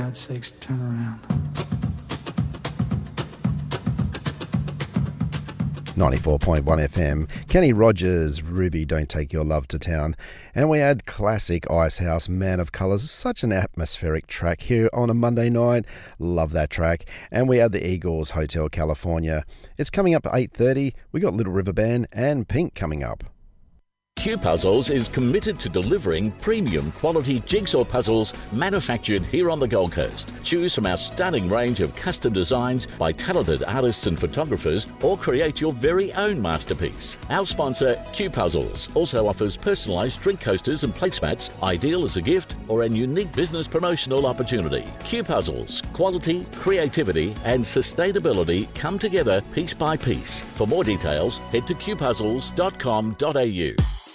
God's sakes, turn around. 94.1 FM. Kenny Rogers, Ruby, Don't Take Your Love to Town. And we had classic Icehouse, Man of Colours. Such an atmospheric track here on a Monday night. Love that track. And we had the Eagles, Hotel California. It's coming up at 8:30. We got Little River Band and Pink coming up. Q Puzzles is committed to delivering premium quality jigsaw puzzles manufactured here on the Gold Coast. Choose from our stunning range of custom designs by talented artists and photographers, or create your very own masterpiece. Our sponsor, Q Puzzles, also offers personalised drink coasters and placemats, ideal as a gift or a unique business promotional opportunity. Q Puzzles, quality, creativity and sustainability come together piece by piece. For more details, head to qpuzzles.com.au.